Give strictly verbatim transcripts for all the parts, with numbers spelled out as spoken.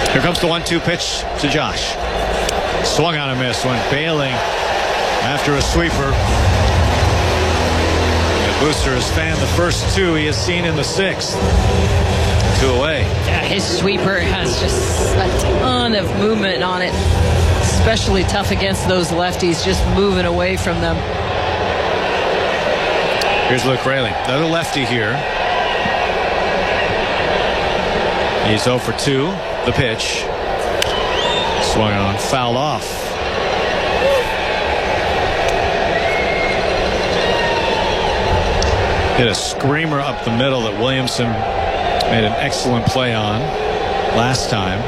Here comes the one two pitch to Josh. Swung on a miss, went bailing after a sweeper. And Booster has fanned the first two he has seen in the sixth. Two away. Yeah, his sweeper has just a ton of movement on it. Especially tough against those lefties, just moving away from them. Here's Luke Raley, another lefty here. He's oh for two. The pitch. Swung on, fouled off. Hit a screamer up the middle that Williamson made an excellent play on last time.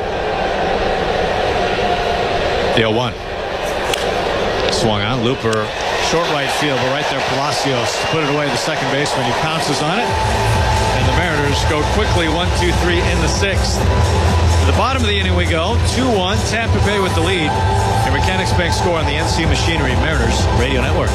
The oh one. Swung on. Looper, short right field, but right there Palacios to put it away. The second baseman, he pounces on it. And the Mariners go quickly one two three in the sixth. To the bottom of the inning we go. two one. Tampa Bay with the lead. Your Mechanics Bank score on the N C Machinery Mariners Radio Network.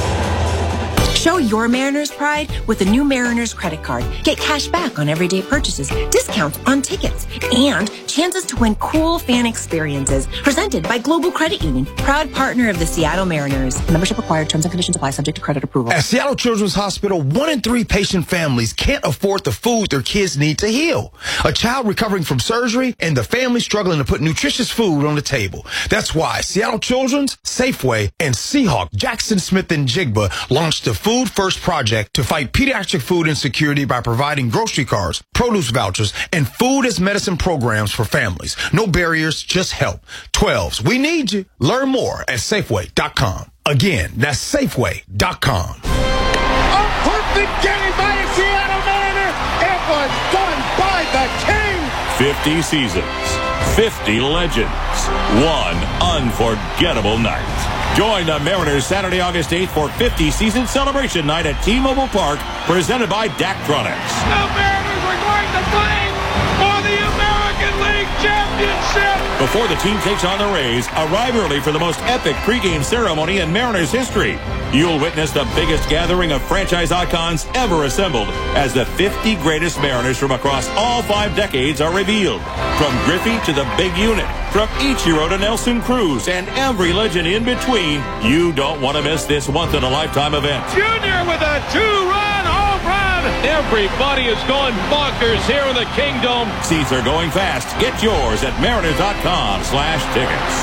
Show your Mariners pride with the new Mariners credit card. Get cash back on everyday purchases, discounts on tickets, and chances to win cool fan experiences. Presented by Global Credit Union, proud partner of the Seattle Mariners. Membership required. Terms and conditions apply. Subject to credit approval. At Seattle Children's Hospital, one in three patient families can't afford the food their kids need to heal. A child recovering from surgery and the family struggling to put nutritious food on the table. That's why Seattle Children's, Safeway, and Seahawk, Jackson Smith and Jigba launched the Food First Project to fight pediatric food insecurity by providing grocery cards, produce vouchers, and food as medicine programs for families. No barriers, just help. twelves, we need you. Learn more at Safeway dot com. Again, that's Safeway dot com. A perfect game by a Seattle Mariner. It was done by the King. fifty seasons, fifty legends, one unforgettable night. Join the Mariners Saturday, August eighth for fifty season celebration night at T-Mobile Park, presented by Daktronics. The Mariners are going to play for the American League Championship. Before the team takes on the Rays, arrive early for the most epic pregame ceremony in Mariners history. You'll witness the biggest gathering of franchise icons ever assembled as the fifty greatest Mariners from across all five decades are revealed. From Griffey to the big unit, from Ichiro to Nelson Cruz, and every legend in between, you don't want to miss this once-in-a-lifetime event. Junior with a two-run home run. Everybody is going bonkers here in the Kingdom. Seats are going fast. Get yours at mariners dot com slash tickets.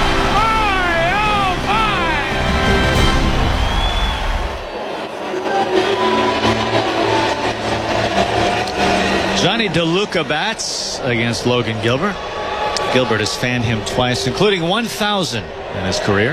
My, oh my! Johnny DeLuca bats against Logan Gilbert. Gilbert has fanned him twice, including one thousand in his career.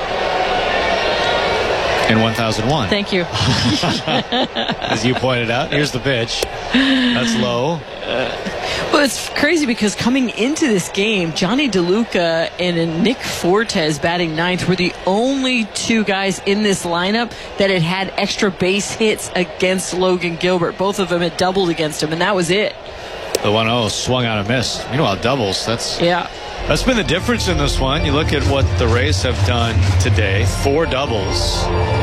In one thousand one. Thank you. As you pointed out, here's the pitch. That's low. Uh, well, it's crazy because coming into this game, Johnny DeLuca and Nick Fortes batting ninth were the only two guys in this lineup that had had extra base hits against Logan Gilbert. Both of them had doubled against him, and that was it. The one oh swung on a miss. Meanwhile, doubles. That's yeah. That's been the difference in this one. You look at what the Rays have done today. Four doubles.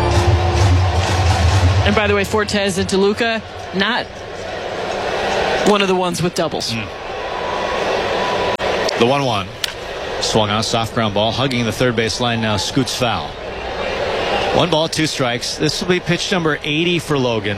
And by the way, Fortes and DeLuca, not one of the ones with doubles. Mm. The one one. Swung on, soft ground ball. Hugging the third base line now. Scoots foul. One ball, two strikes. This will be pitch number eighty for Logan.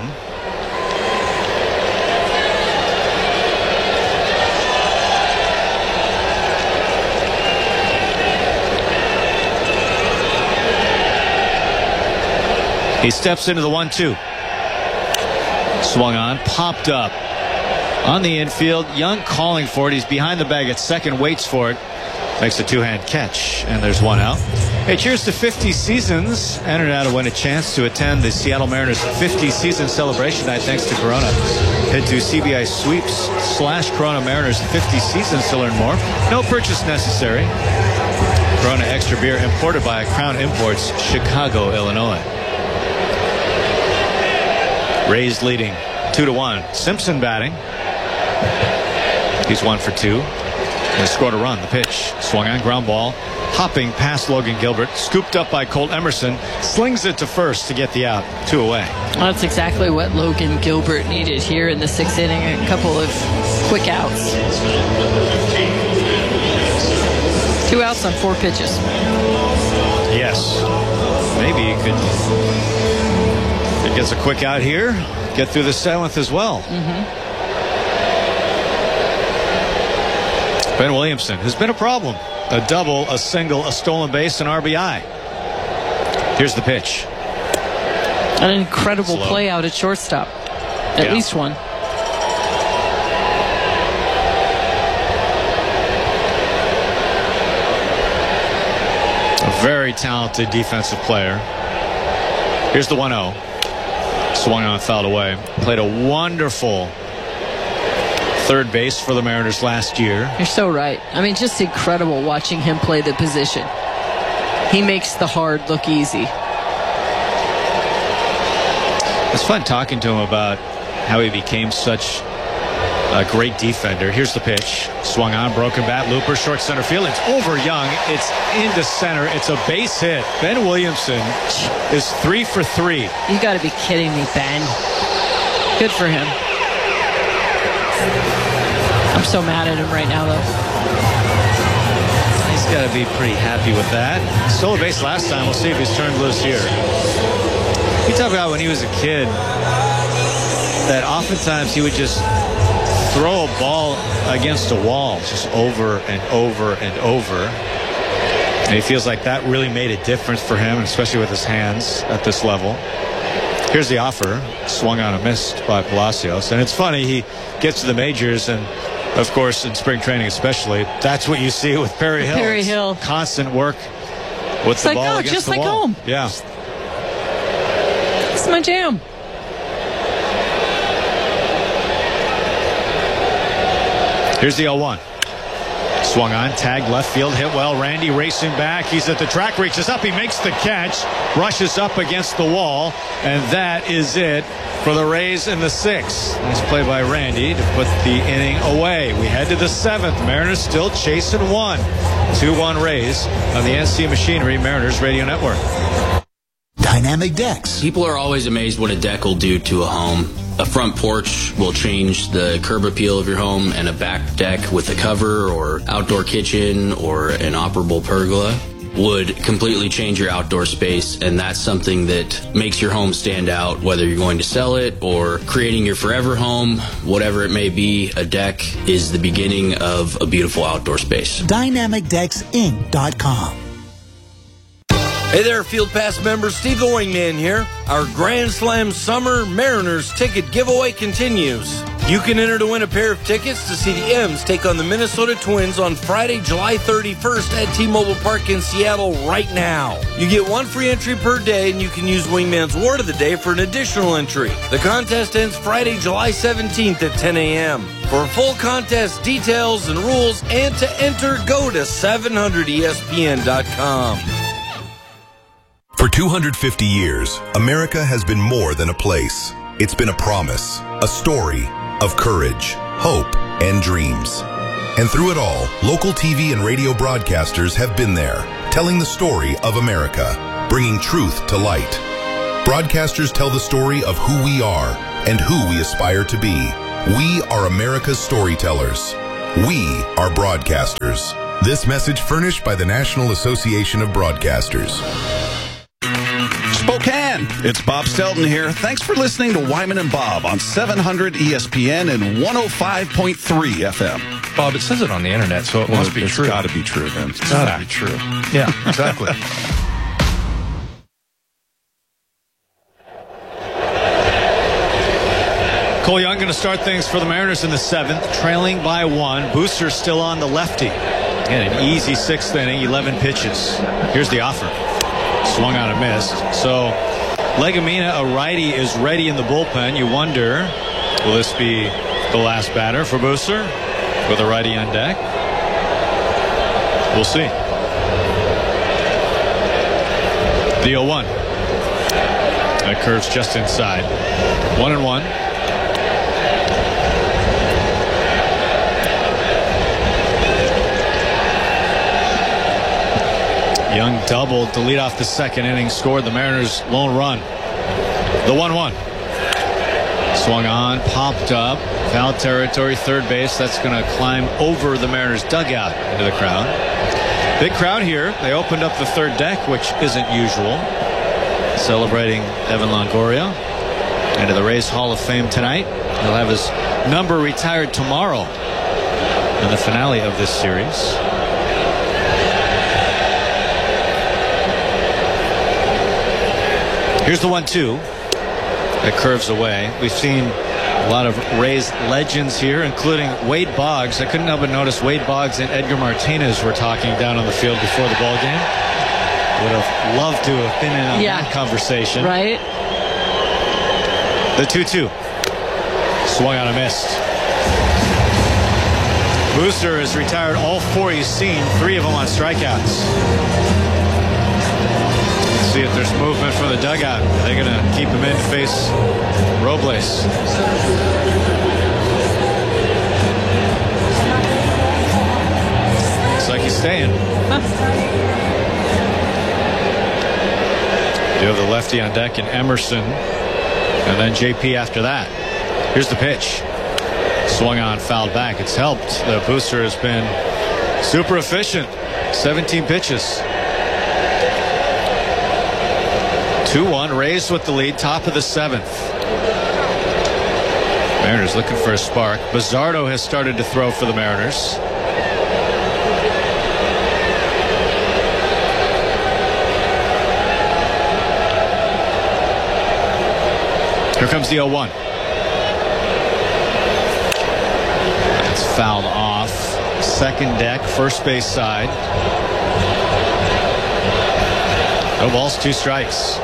He steps into the one two. Swung on, popped up. On the infield, Young calling for it. He's behind the bag at second, waits for it. Makes a two-hand catch, and there's one out. Hey, cheers to fifty seasons. Enter now to win a chance to attend the Seattle Mariners fifty season celebration night thanks to Corona. Head to C B I Sweeps slash Corona Mariners fifty seasons to learn more. No purchase necessary. Corona Extra Beer imported by Crown Imports, Chicago, Illinois. Rays leading two to one. Simpson batting. He's one for two. They scored a run. The pitch swung on, ground ball, hopping past Logan Gilbert, scooped up by Colt Emerson, slings it to first to get the out. Two away. Well, that's exactly what Logan Gilbert needed here in the sixth inning. A couple of quick outs. Two outs on four pitches. Yes. Maybe he could. He gets a quick out here. Get through the seventh as well. Mm-hmm. Ben Williamson has been a problem. A double, a single, a stolen base, an R B I. Here's the pitch. An incredible Slow. play out at shortstop. At Yeah. least one. A very talented defensive player. Here's the one oh. Swung on, fouled away. Played a wonderful third base for the Mariners last year. You're so right. I mean, just incredible watching him play the position. He makes the hard look easy. It's fun talking to him about how he became such a great defender. Here's the pitch. Swung on, broken bat, looper, short center field. It's over Young. It's into center. It's a base hit. Ben Williamson is three for three. You got to be kidding me, Ben. Good for him. I'm so mad at him right now, though. He's got to be pretty happy with that. Stole a base last time. We'll see if he's turned loose here. We talk about when he was a kid that oftentimes he would just throw a ball against a wall just over and over and over. And he feels like that really made a difference for him, especially with his hands at this level. Here's the offer. Swung on and missed by Palacios. And it's funny, he gets to the majors, and of course in spring training especially, that's what you see with Perry Hill. Perry Hill. Constant work with It's the like, ball oh, against just the like wall. home. Yeah. It's my jam. Here's the oh one. Swung on, tagged left field, hit well. Randy racing back. He's at the track, reaches up. He makes the catch, brushes up against the wall, and that is it for the Rays in the sixth. Nice play by Randy to put the inning away. We head to the seventh. Mariners still chasing one. two one Rays on the N C Machinery Mariners Radio Network. Dynamic decks. People are always amazed what a deck will do to a home. A front porch will change the curb appeal of your home, and a back deck with a cover or outdoor kitchen or an operable pergola would completely change your outdoor space, and that's something that makes your home stand out, whether you're going to sell it or creating your forever home, whatever it may be. A deck is the beginning of a beautiful outdoor space. Dynamic Decks Inc dot com. Hey there, Field Pass members. Steve the Wingman here. Our Grand Slam Summer Mariners ticket giveaway continues. You can enter to win a pair of tickets to see the M's take on the Minnesota Twins on Friday, July thirty-first at T-Mobile Park in Seattle right now. You get one free entry per day, and you can use Wingman's Word of the Day for an additional entry. The contest ends Friday, July seventeenth at ten a.m. For full contest details and rules and to enter, go to seven hundred E S P N dot com. For two hundred fifty years, America has been more than a place. It's been a promise, a story of courage, hope, and dreams. And through it all, local T V and radio broadcasters have been there, telling the story of America, bringing truth to light. Broadcasters tell the story of who we are and who we aspire to be. We are America's storytellers. We are broadcasters. This message furnished by the National Association of Broadcasters. Spokane, it's Bob Stelton here. Thanks for listening to Wyman and Bob on seven hundred E S P N and one oh five point three F M. Bob, it says it on the internet, so it well, must be it's true. It's got to be true, then. It's got to be true. Yeah, exactly. Cole Young going to start things for the Mariners in the seventh, trailing by one. Booster still on the lefty. And an easy sixth inning, eleven pitches. Here's the offer. Swung on and missed. So Legumina, a righty, is ready in the bullpen. You wonder, will this be the last batter for Booster with a righty on deck? We'll see. The oh one. That curves just inside. One and one. Young doubled to lead off the second inning, scored the Mariners' lone run. The one one. Swung on, popped up, foul territory, third base. That's going to climb over the Mariners' dugout into the crowd. Big crowd here. They opened up the third deck, which isn't usual. Celebrating Evan Longoria. Into the Rays Hall of Fame tonight. He'll have his number retired tomorrow in the finale of this series. Here's the one two that curves away. We've seen a lot of Rays legends here, including Wade Boggs. I couldn't help but notice Wade Boggs and Edgar Martinez were talking down on the field before the ball game. Would have loved to have been in on yeah. that conversation. Right. The two two. Swung on a missed. Booster has retired all four he's seen, three of them on strikeouts. See if there's movement from the dugout. Are they going to keep him in to face Robles? Looks like he's staying. Huh. You have the lefty on deck and Emerson, and then J P after that. Here's the pitch. Swung on, fouled back. It's helped. The Booster has been super efficient. seventeen pitches. two one, Rays with the lead, top of the seventh. Mariners looking for a spark. Bizzardo has started to throw for the Mariners. Here comes the oh one. It's fouled off. Second deck, first base side. No balls, two strikes.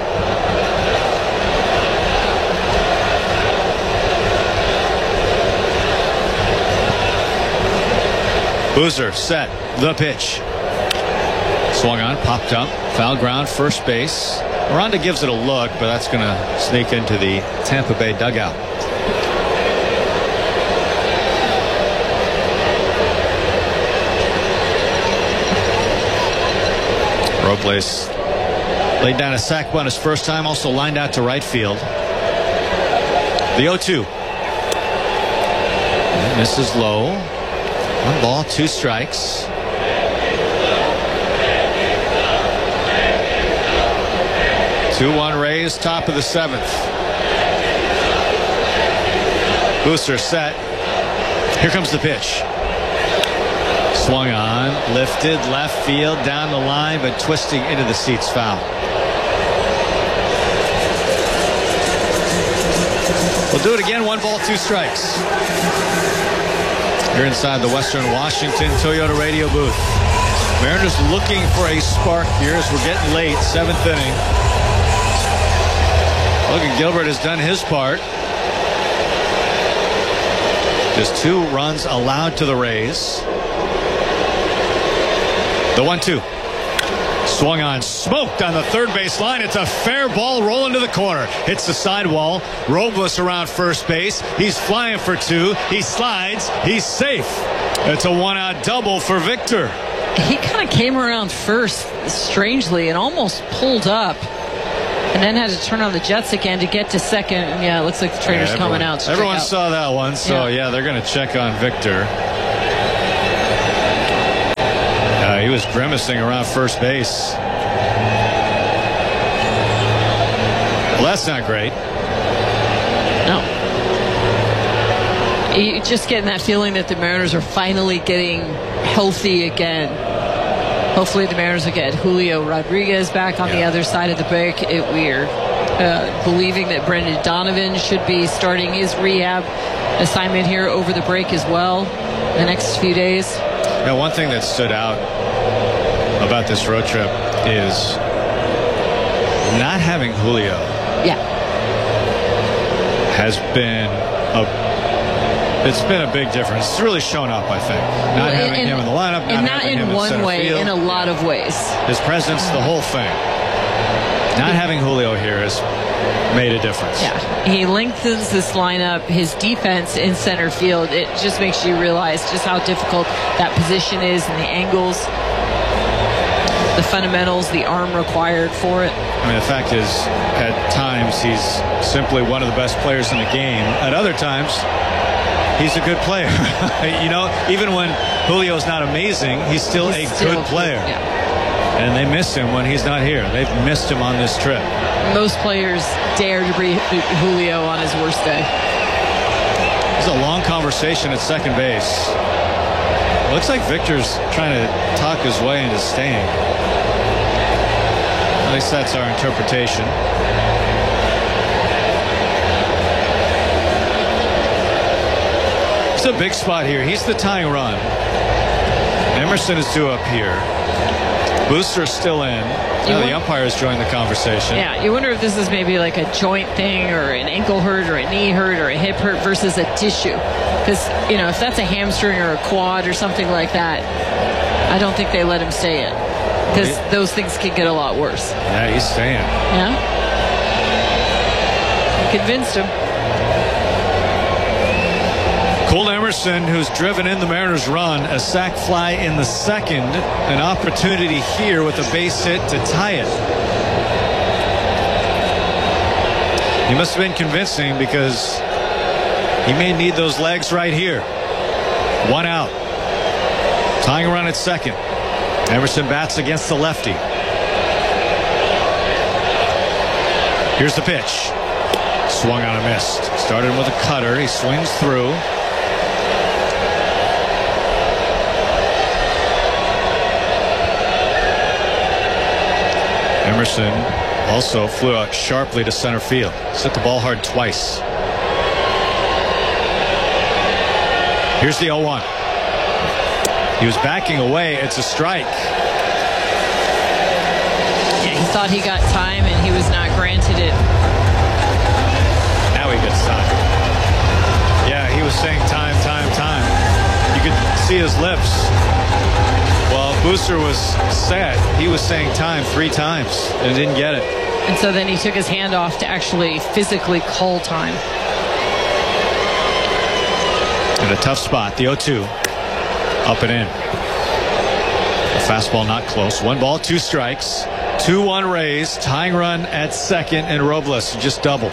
Boozer set the pitch. Swung on, popped up, foul ground, first base. Miranda gives it a look, but that's going to sneak into the Tampa Bay dugout. Robles laid down a sac bunt his first time, also lined out to right field. The oh two. Misses low. One ball, two strikes. two one Rays, top of the seventh. Booster set. Here comes the pitch. Swung on, lifted, left field, down the line, but twisting into the seats, foul. We'll do it again, one ball, two strikes. You're inside the Western Washington Toyota radio booth. Mariners looking for a spark here as we're getting late, seventh inning. Logan Gilbert has done his part. Just two runs allowed to the Rays. The one two. Swung on, smoked on the third base line. It's a fair ball rolling to the corner. Hits the sidewall. Robles around first base. He's flying for two. He slides. He's safe. It's a one-out double for Victor. He kind of came around first, strangely, and almost pulled up. And then had to turn on the jets again to get to second. And yeah, it looks like the trainer's yeah, coming out. Everyone out. saw that one, so yeah, yeah they're going to check on Victor. Uh, he was grimacing around first base. Well, that's not great. No. You just getting that feeling that the Mariners are finally getting healthy again. Hopefully the Mariners will get Julio Rodriguez back on yeah. the other side of the break. It, we're uh, believing that Brendan Donovan should be starting his rehab assignment here over the break as well the next few days. Now, one thing that stood out about this road trip is not having Julio. Yeah. Has been a It's been a big difference. It's really shown up, I think. Not well, having and, him in the lineup, not and not having in him in one center way, field. in a lot of ways. His presence, the whole thing. Not having Julio here has made a difference. Yeah, he lengthens this lineup. His defense in center field, it just makes you realize just how difficult that position is and the angles, the fundamentals, the arm required for it. I mean, the fact is, at times, he's simply one of the best players in the game. At other times, he's a good player. You know, even when Julio's not amazing, he's still he's a still good player. Good, yeah. And they miss him when he's not here. They've missed him on this trip. Most players dare to beat Julio on his worst day. There's a long conversation at second base. Looks like Victor's trying to talk his way into staying. At least that's our interpretation. It's a big spot here. He's the tying run. Emerson is due up here. Booster's still in. Now the umpires joined the conversation. Yeah, you wonder if this is maybe like a joint thing or an ankle hurt or a knee hurt or a hip hurt versus a tissue. Because, you know, if that's a hamstring or a quad or something like that, I don't think they let him stay in. Because yeah. those things can get a lot worse. Yeah, he's staying. Yeah? Convinced him. Cole Emerson, who's driven in the Mariners' run, a sac fly in the second, an opportunity here with a base hit to tie it. He must have been convincing because he may need those legs right here. One out. Tying run at second. Emerson bats against the lefty. Here's the pitch. Swung on a missed. Started with a cutter. He swings through. Emerson also flew out sharply to center field. Hit the ball hard twice. Here's the oh one. He was backing away. It's a strike. Yeah, he thought he got time and he was not granted it. Now he gets time. Yeah, he was saying time, time, time. You could see his lips. Well, Booster was set. He was saying time three times and didn't get it. And so then he took his hand off to actually physically call time. In a tough spot, the oh two. Up and in. A fastball not close. One ball, two strikes. two one Rays. Tying run at second, and Robles just doubled.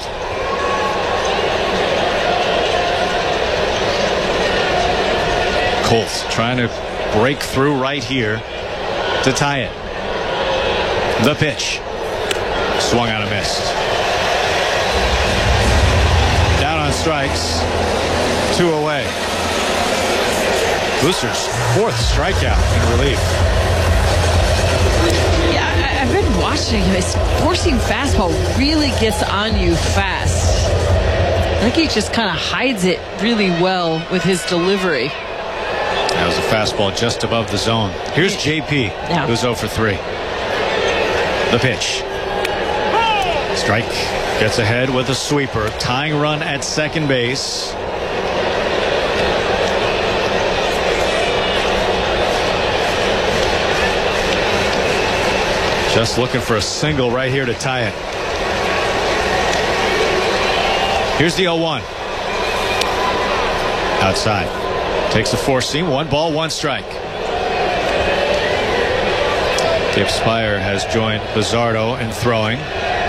Colts trying to break through right here to tie it. The pitch. Swung on a miss. Down on strikes. Two away. Booster's fourth strikeout in relief. Yeah, I, I've been watching him. His four-seam fastball really gets on you fast. I think he just kind of hides it really well with his delivery. That was a fastball just above the zone. Here's J P, yeah. who's oh for three. The pitch. Strike. Gets ahead with a sweeper. Tying run at second base. Just looking for a single right here to tie it. Here's the oh one. Outside. Takes a four-seam. One ball, one strike. Dave Spire has joined Bizzardo in throwing.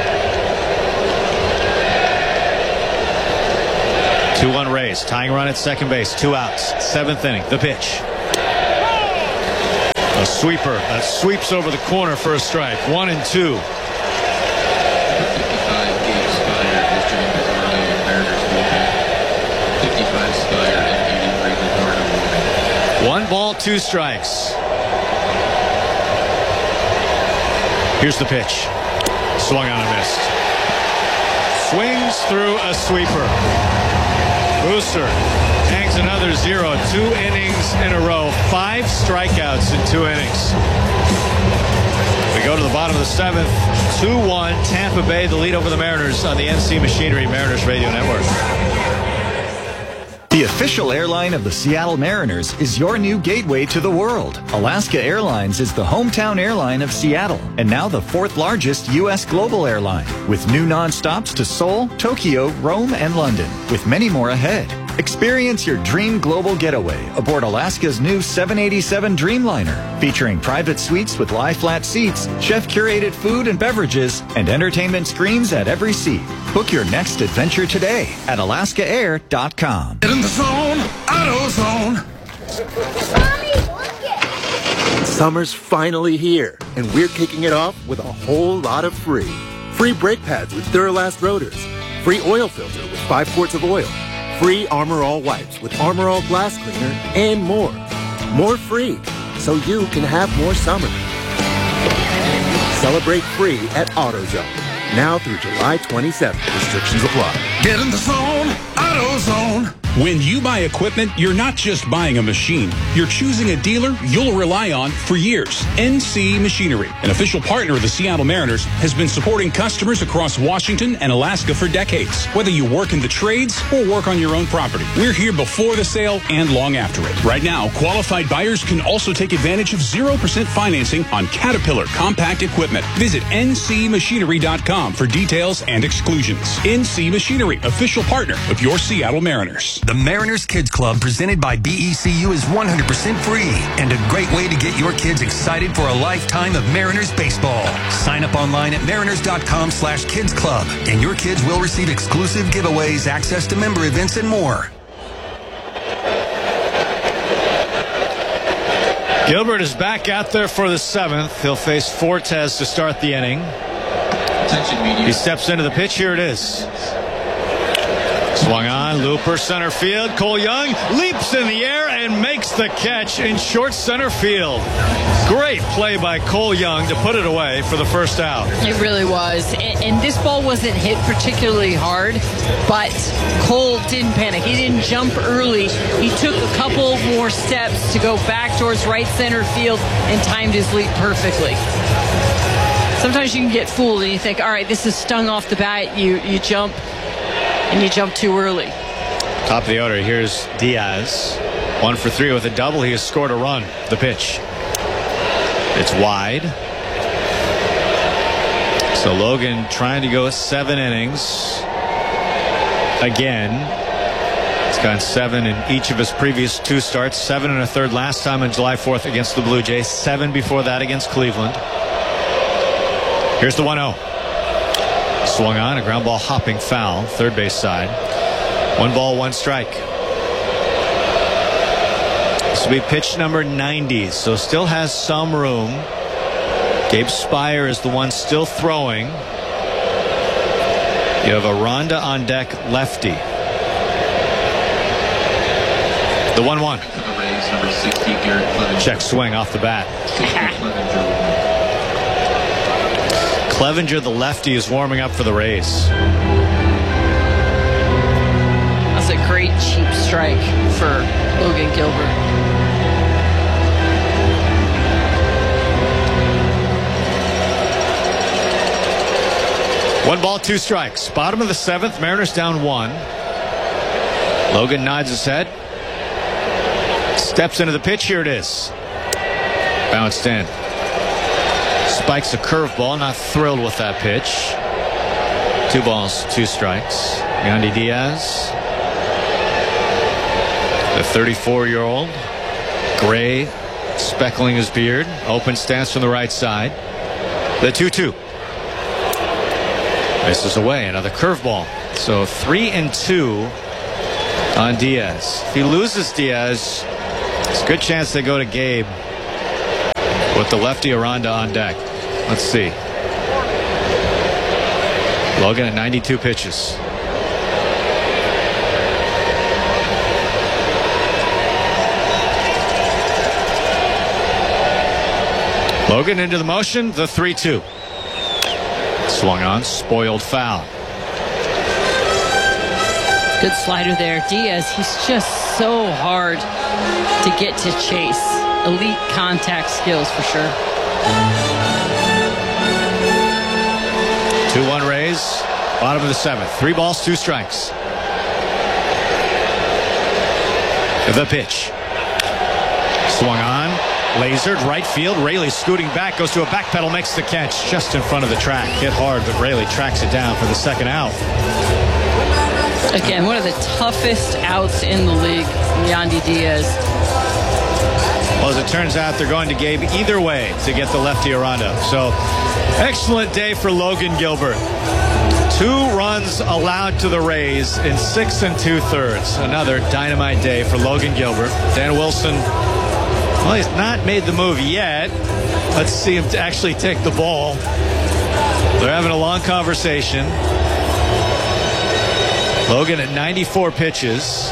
two one Rays. Tying run at second base. Two outs. Seventh inning. The pitch. A sweeper that sweeps over the corner for a strike. One and two. fifty-five Dave Spire has joined Bizzardo in Mariners bullpen. fifty-five Spire and eighty-three Bizzardo bullpen. One ball, two strikes. Here's the pitch. Swung on a miss. Swings through a sweeper. Booster hangs another zero. Two innings in a row. Five strikeouts in two innings. We go to the bottom of the seventh. two one Tampa Bay, the lead over the Mariners on the N C Machinery Mariners Radio Network. The official airline of the Seattle Mariners is your new gateway to the world. Alaska Airlines is the hometown airline of Seattle and now the fourth largest U S global airline with new nonstops to Seoul, Tokyo, Rome, and London, with many more ahead. Experience your dream global getaway aboard Alaska's new seven eighty-seven Dreamliner, featuring private suites with lie-flat seats, chef-curated food and beverages, and entertainment screens at every seat. Book your next adventure today at alaska air dot com. Get in the zone, AutoZone. Summer's finally here, and we're kicking it off with a whole lot of free. Free brake pads with Duralast rotors. Free oil filter with five quarts of oil. Free Armor All wipes with Armor All glass cleaner, and more. More free, so you can have more summer. Celebrate free at AutoZone. Now through July twenty-seventh. Restrictions apply. Get in the zone, AutoZone. When you buy equipment, you're not just buying a machine. You're choosing a dealer you'll rely on for years. N C Machinery, an official partner of the Seattle Mariners, has been supporting customers across Washington and Alaska for decades. Whether you work in the trades or work on your own property, we're here before the sale and long after it. Right now, qualified buyers can also take advantage of zero percent financing on Caterpillar compact equipment. Visit N C machinery dot com for details and exclusions. N C Machinery, official partner of your Seattle Mariners. The Mariners Kids Club presented by B E C U is one hundred percent free and a great way to get your kids excited for a lifetime of Mariners baseball. Sign up online at mariners dot com slash kids club and your kids will receive exclusive giveaways, access to member events, and more. Gilbert is back out there for the seventh. He'll face Fortes to start the inning. He steps into the pitch. Here it is. Swung on, looper, center field. Cole Young leaps in the air and makes the catch in short center field. Great play by Cole Young to put it away for the first out. It really was. And, and this ball wasn't hit particularly hard, but Cole didn't panic. He didn't jump early. He took a couple more steps to go back towards right center field and timed his leap perfectly. Sometimes you can get fooled and you think, all right, this is stung off the bat. You, you jump. And you jump too early. Top of the order, here's Diaz. One for three with a double. He has scored a run. The pitch. It's wide. So Logan trying to go seven innings. Again. He's gone seven in each of his previous two starts. Seven and a third last time on July fourth against the Blue Jays. Seven before that against Cleveland. Here's the one oh. Swung on, a ground ball hopping foul, third base side. One ball, one strike. This will be pitch number ninety, so still has some room. Gabe Spire is the one still throwing. You have Aranda on deck, lefty. The one one. Check swing off the bat. Clevenger, the lefty, is warming up for the Rays. That's a great cheap strike for Logan Gilbert. One ball, two strikes. Bottom of the seventh, Mariners down one. Logan nods his head. Steps into the pitch. Here it is. Bounced in. Spikes a curveball, not thrilled with that pitch. Two balls, two strikes. Yandy Diaz, the thirty-four-year-old, gray, speckling his beard, open stance from the right side. The two two. Misses away, another curveball. So three and two on Diaz. If he loses Diaz, it's a good chance they go to Gabe with the lefty Aranda on deck. Let's see. Logan at ninety-two pitches. Logan into the motion, the three two. Swung on, spoiled foul. Good slider there. Diaz, he's just so hard to get to chase. Elite contact skills for sure. two one Rays, bottom of the seventh. Three balls, two strikes. The pitch. Swung on, lasered, right field. Raley scooting back, goes to a back pedal, makes the catch just in front of the track. Hit hard, but Raley tracks it down for the second out. Again, one of the toughest outs in the league, Yandy Diaz. Well, as it turns out, they're going to Gabe either way to get the lefty Aranda. So, excellent day for Logan Gilbert. Two runs allowed to the Rays in six and two-thirds. Another dynamite day for Logan Gilbert. Dan Wilson, well, he's not made the move yet. Let's see him to actually take the ball. They're having a long conversation. Logan at ninety-four pitches.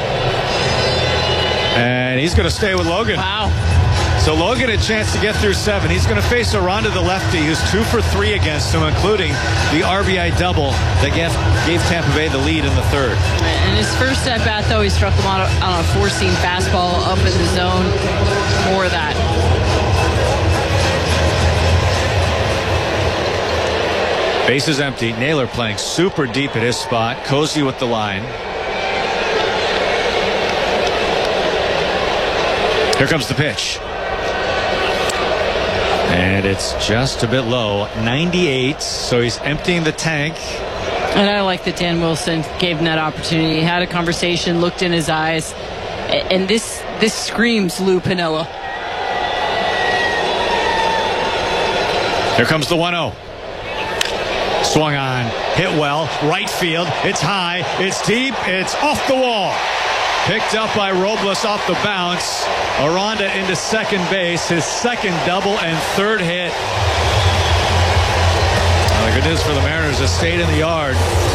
And he's going to stay with Logan. Wow. So Logan a chance to get through seven. He's going to face Aranda, the lefty, who's two for three against him, including the R B I double that gave, gave Tampa Bay the lead in the third. In his first at bat, though, he struck him on a, on a four-seam fastball up in the zone. More of that. Base is empty. Naylor playing super deep at his spot. Cozy with the line. Here comes the pitch. And it's just a bit low. ninety-eight. So he's emptying the tank. And I like that Dan Wilson gave him that opportunity. He had a conversation, looked in his eyes. And this this screams Lou Piniella. Here comes the one oh. Swung on, hit well, right field, it's high, it's deep, it's off the wall. Picked up by Robles off the bounce. Aranda into second base, his second double and third hit. Well, the good news for the Mariners, it stayed in the yard.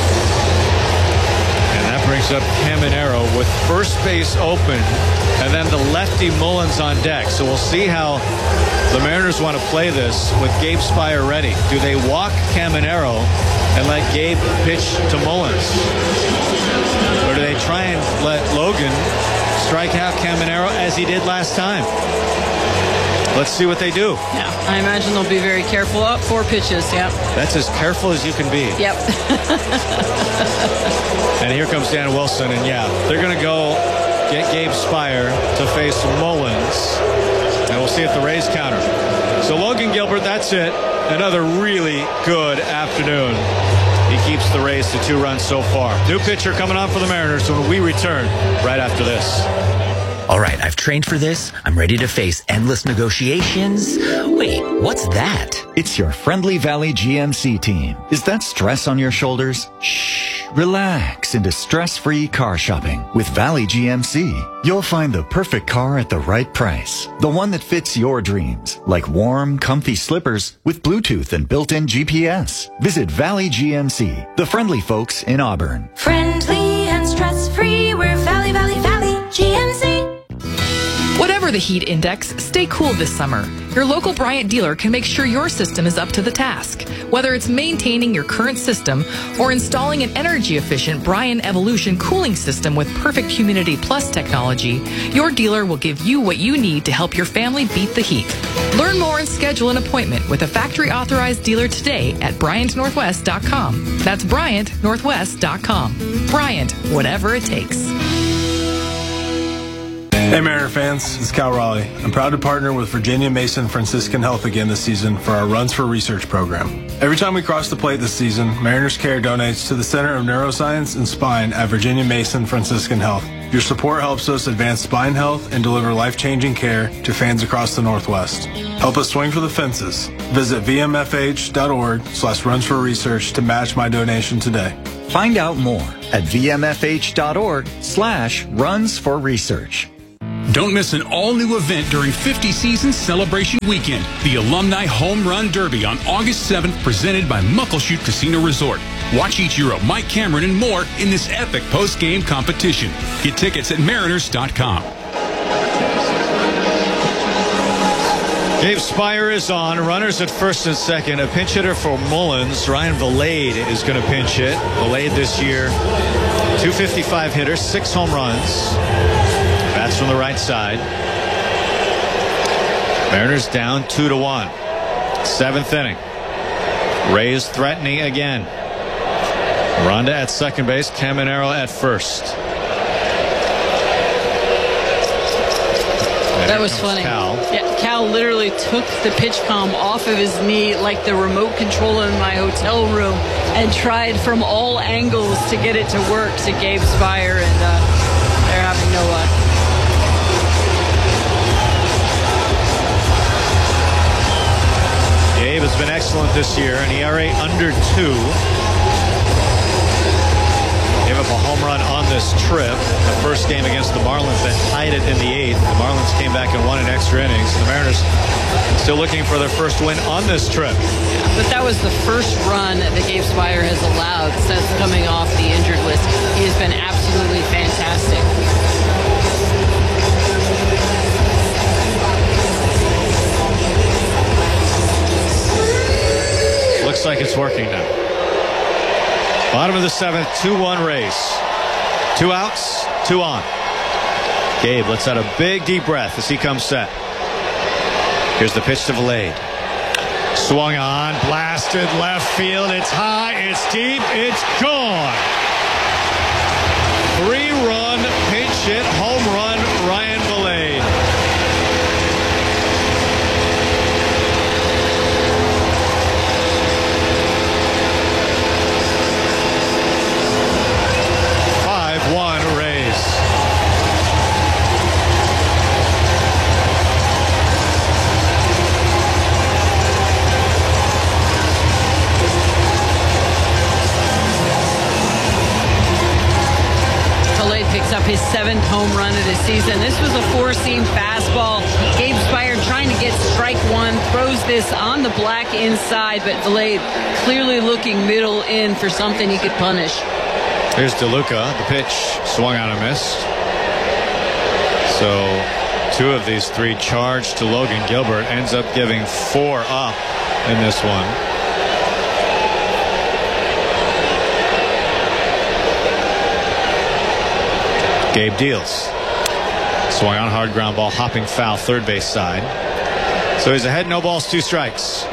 And that brings up Caminero with first base open, and then the lefty Mullins on deck. So we'll see how the Mariners want to play this with Gabe Spire ready. Do they walk Caminero and let Gabe pitch to Mullins? Or do they try and let Logan strike out Caminero as he did last time? Let's see what they do. Yeah, I imagine they'll be very careful. Up four pitches, yeah. That's as careful as you can be. Yep. And here comes Dan Wilson, and yeah, they're going to go get Gabe Spire to face Mullins. And we'll see if the Rays counter. So Logan Gilbert, that's it. Another really good afternoon. He keeps the Rays to two runs so far. New pitcher coming on for the Mariners when we return right after this. All right, I've trained for this. I'm ready to face endless negotiations. Wait, what's that? It's your friendly Valley G M C team. Is that stress on your shoulders? Shh, relax into stress-free car shopping. With Valley G M C, you'll find the perfect car at the right price. The one that fits your dreams, like warm, comfy slippers with Bluetooth and built-in G P S. Visit Valley G M C, the friendly folks in Auburn. Friendly and stress-free, we're Valley, Valley, Valley, G M C. Whatever the heat index, stay cool this summer. Your local Bryant dealer can make sure your system is up to the task. Whether it's maintaining your current system or installing an energy-efficient Bryant Evolution cooling system with Perfect Humidity Plus technology, your dealer will give you what you need to help your family beat the heat. Learn more and schedule an appointment with a factory-authorized dealer today at Bryant Northwest dot com. That's Bryant Northwest dot com. Bryant, whatever it takes. Hey Mariner fans, it's Cal Raleigh. I'm proud to partner with Virginia Mason Franciscan Health again this season for our Runs for Research program. Every time we cross the plate this season, Mariners Care donates to the Center of Neuroscience and Spine at Virginia Mason Franciscan Health. Your support helps us advance spine health and deliver life-changing care to fans across the Northwest. Help us swing for the fences. Visit v m f h dot org slash runs for research to match my donation today. Find out more at v m f h dot org slash runs for research. Don't miss an all-new event during fifty Seasons Celebration Weekend, the Alumni Home Run Derby on August seventh, presented by Muckleshoot Casino Resort. Watch Ichiro, Mike Cameron, and more in this epic post-game competition. Get tickets at mariners dot com. Gabe Spire is on. Runners at first and second. A pinch hitter for Mullins. Ryan Valade is going to pinch hit. Valade this year, two fifty-five hitter, six home runs. Bats from the right side. Mariners down two to one. Seventh inning. Rays threatening again. Aranda at second base. Caminero at first. And That was funny. Cal. Yeah, Cal literally took the pitch comm off of his knee like the remote control in my hotel room and tried from all angles to get it to work to Gabe Spire, and uh, they're having no luck. Gabe has been excellent this year, an E R A under two. Gave up a home run on this trip. The first game against the Marlins that tied it in the eighth. The Marlins came back and won in extra innings. The Mariners still looking for their first win on this trip. But that was the first run that Gabe Spire has allowed since coming off the injured list. He has been absolutely fantastic. Looks like it's working now. Bottom of the seventh, two one Rays. Two outs, two on. Gabe lets out a big deep breath as he comes set. Here's the pitch to Valade. Swung on, blasted left field. It's high, it's deep, it's gone. Three-run pinch hit home run, Ryan Valade. five one Rays. Valade picks up his seventh home run of the season. This was a four-seam fastball. Gabe Spire trying to get strike one, throws this on the black inside, but Valade clearly looking middle in for something he could punish. Here's DeLuca. The pitch swung on and missed. So two of these three charged to Logan Gilbert. Ends up giving four up in this one. Gabe deals. Swung on, hard ground ball, hopping foul, third base side. So he's ahead, no balls, two strikes.